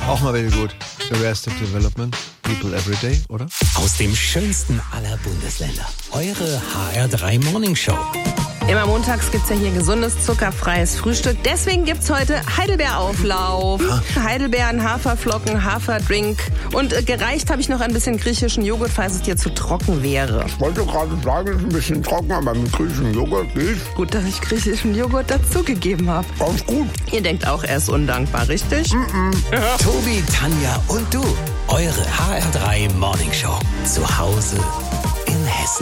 Auch mal wieder gut. Arrested Development, People Everyday, oder? Aus dem schönsten aller Bundesländer. Eure HR3 Morning Show. Immer montags gibt's ja hier gesundes, zuckerfreies Frühstück. Deswegen gibt's heute Heidelbeerauflauf. Heidelbeeren, Haferflocken, Haferdrink. Und gereicht habe ich noch ein bisschen griechischen Joghurt, falls es dir zu trocken wäre. Ich wollte gerade sagen, es ist ein bisschen trocken, aber mit griechischem Joghurt geht's. Gut, dass ich griechischen Joghurt dazugegeben habe. Ganz gut. Ihr denkt auch, er ist undankbar, richtig? Tobi, Tanja und du. Eure HR3 Morning Show. Zu Hause in Hessen.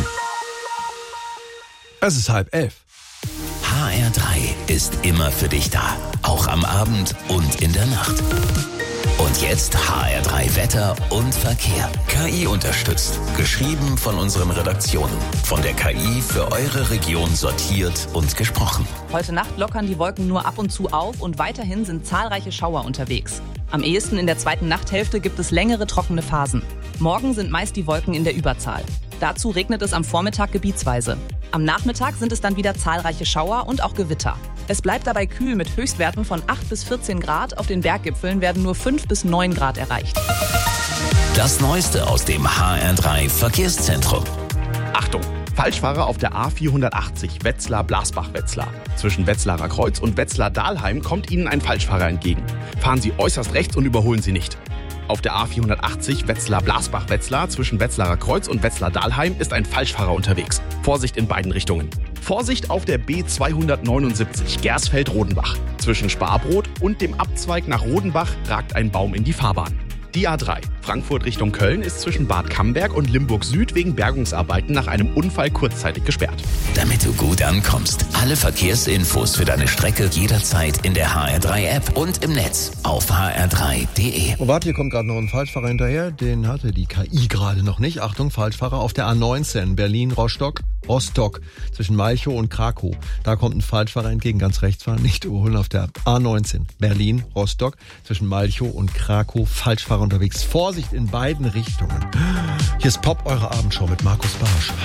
Es ist 10:30. HR3 ist immer für dich da. Auch am Abend und in der Nacht. Und jetzt HR3 Wetter und Verkehr. KI unterstützt. Geschrieben von unseren Redaktionen. Von der KI für eure Region sortiert und gesprochen. Heute Nacht lockern die Wolken nur ab und zu auf und weiterhin sind zahlreiche Schauer unterwegs. Am ehesten in der zweiten Nachthälfte gibt es längere trockene Phasen. Morgen sind meist die Wolken in der Überzahl. Dazu regnet es am Vormittag gebietsweise. Am Nachmittag sind es dann wieder zahlreiche Schauer und auch Gewitter. Es bleibt dabei kühl mit Höchstwerten von 8 bis 14 Grad. Auf den Berggipfeln werden nur 5 bis 9 Grad erreicht. Das Neueste aus dem HR3 Verkehrszentrum. Achtung! Falschfahrer auf der A480 Wetzlar-Blasbach-Wetzlar. Zwischen Wetzlarer Kreuz und Wetzlar-Dahlheim kommt Ihnen ein Falschfahrer entgegen. Fahren Sie äußerst rechts und überholen Sie nicht. Auf der A480 Wetzlar-Blasbach-Wetzlar zwischen Wetzlarer Kreuz und Wetzlar-Dahlheim ist ein Falschfahrer unterwegs. Vorsicht in beiden Richtungen. Vorsicht auf der B279 Gersfeld-Rodenbach. Zwischen Sparbrot und dem Abzweig nach Rodenbach ragt ein Baum in die Fahrbahn. Die A3 Frankfurt Richtung Köln ist zwischen Bad Camberg und Limburg Süd wegen Bergungsarbeiten nach einem Unfall kurzzeitig gesperrt. Damit du gut ankommst. Alle Verkehrsinfos für deine Strecke jederzeit in der HR3-App und im Netz auf hr3.de. Oh, warte, hier kommt gerade noch ein Falschfahrer hinterher. Den hatte die KI gerade noch nicht. Achtung, Falschfahrer auf der A19 Berlin-Rostock. Zwischen Malchow und Krakow. Da kommt ein Falschfahrer entgegen, ganz rechts fahren, nicht überholen auf der A19 Berlin-Rostock. Zwischen Malchow und Krakow, Falschfahrer unterwegs. Vorsicht in beiden Richtungen. Hier ist Pop, eure Abendshow mit Markus Barsch.